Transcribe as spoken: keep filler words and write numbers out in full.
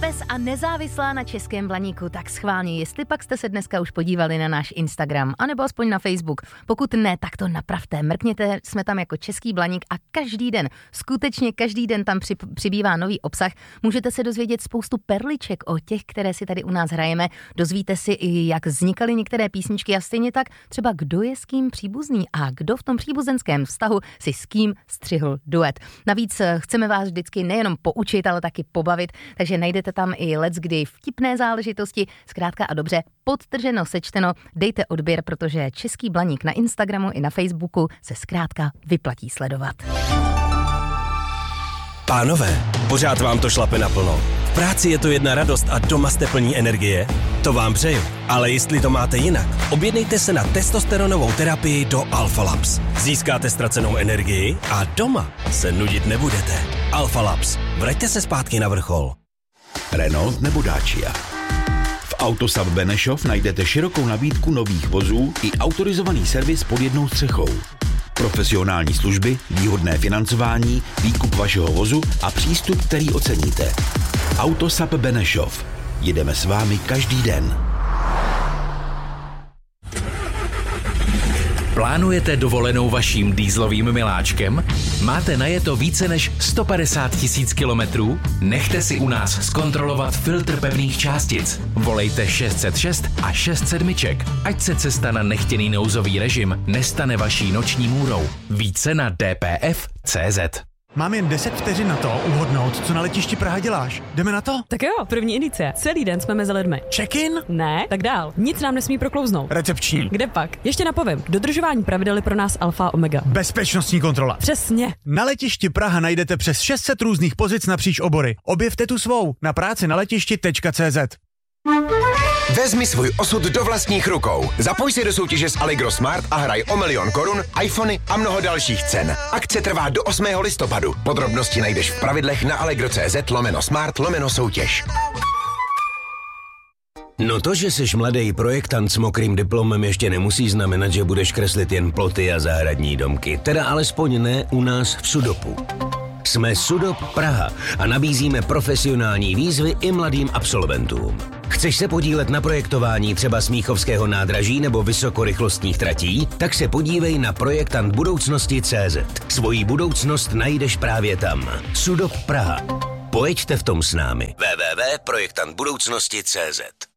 bez a nezávislá na českém blaníku, tak schválně, jestli pak jste se dneska už podívali na náš Instagram, anebo aspoň na Facebook. Pokud ne, tak to napravte, mrkněte, jsme tam jako český blaník a každý den, skutečně každý den tam při, přibývá nový obsah. Můžete se dozvědět spoustu perliček o těch, které si tady u nás hrajeme. Dozvíte si i, jak vznikaly některé písničky a stejně tak třeba kdo je s kým příbuzný a kdo v tom příbuzenském vztahu si s kým střihl duet. Navíc chceme vás vždycky nejenom poučit, ale taky pobavit, takže najdete tam i leckdy vtipné záležitosti, zkrátka a dobře, podtrženo, sečteno, dejte odběr, protože Český blaník na Instagramu i na Facebooku se zkrátka vyplatí sledovat. Pánové, pořád vám to šlape naplno. V práci je to jedna radost a doma jste plní energie? To vám přeju. Ale jestli to máte jinak, objednejte se na testosteronovou terapii do Alpha Labs. Získáte ztracenou energii a doma se nudit nebudete. Alpha Labs. Vraťte se zpátky na vrchol. Renault nebo Dacia. V Autosap Benešov najdete širokou nabídku nových vozů i autorizovaný servis pod jednou střechou. Profesionální služby, výhodné financování, výkup vašeho vozu a přístup, který oceníte. Autosap Benešov. Jedeme s vámi každý den. Plánujete dovolenou vaším dýzlovým miláčkem? Máte najeto více než sto padesát tisíc kilometrů? Nechte si u nás zkontrolovat filtr pevných částic. Volejte šest set šest a šest sedmiček, ať se cesta na nechtěný nouzový režim nestane vaší noční můrou. Více na d p f tečka c z. Mám jen deset vteřin na to uhodnout, co na letišti Praha děláš. Jdeme na to? Tak jo, první indicie. Celý den jsme mezi lidmi. Check-in? Ne, tak dál. Nic nám nesmí proklouznout. Recepční. Kde pak? Ještě napovím. Dodržování pravidel je pro nás alfa a omega. Bezpečnostní kontrola. Přesně. Na letišti Praha najdete přes šest set různých pozic napříč obory. Objevte tu svou na práci na letišti tečka c z. Vezmi svůj osud do vlastních rukou. Zapoj se do soutěže s Allegro Smart a hraj o milion korun, iPhony a mnoho dalších cen. Akce trvá do osmého listopadu. Podrobnosti najdeš v pravidlech na allegro.cz lomeno smart lomeno soutěž. No to, že jsi mladý projektant s mokrým diplomem, ještě nemusí znamenat, že budeš kreslit jen ploty a zahradní domky. Teda alespoň ne u nás v Sudopu. Jsme Sudop Praha a nabízíme profesionální výzvy i mladým absolventům. Chceš se podílet na projektování třeba Smíchovského nádraží nebo vysokorychlostních tratí? Tak se podívej na projektant budoucnosti tečka cé zet. Svoji budoucnost najdeš právě tam. Sudop Praha. Pojeďte v tom s námi. w w w tečka projektant budoucnosti tečka cé zet.